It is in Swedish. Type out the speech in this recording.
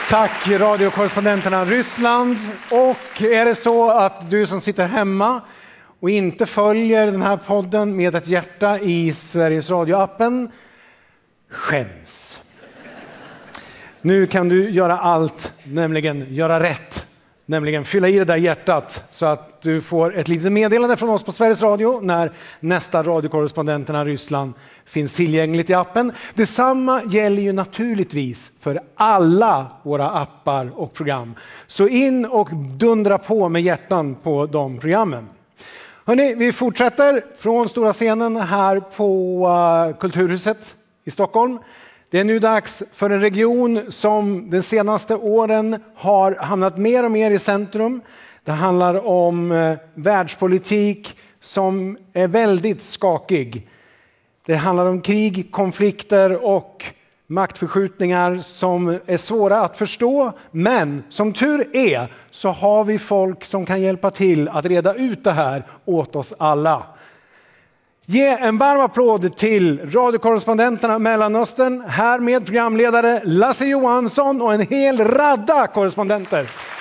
Tack radiokorrespondenterna Ryssland. Och är det så att du som sitter hemma och inte följer den här podden med ett hjärta i Sveriges Radio-appen, skäms. Nu kan du göra allt, nämligen göra rätt. Nämligen fylla i det där hjärtat så att du får ett litet meddelande från oss på Sveriges Radio när nästa radiokorrespondenterna Ryssland finns tillgängligt i appen. Detsamma gäller ju naturligtvis för alla våra appar och program. Så in och dundra på med hjärtan på de programmen. Hörrni, vi fortsätter från stora scenen här på Kulturhuset i Stockholm. Det är nu dags för en region som de senaste åren har hamnat mer och mer i centrum. Det handlar om världspolitik som är väldigt skakig. Det handlar om krig, konflikter och maktförskjutningar som är svåra att förstå. Men som tur är så har vi folk som kan hjälpa till att reda ut det här åt oss alla. Ge en varm applåd till radiokorrespondenterna Mellanöstern, här med programledare Lasse Johansson och en hel radda korrespondenter.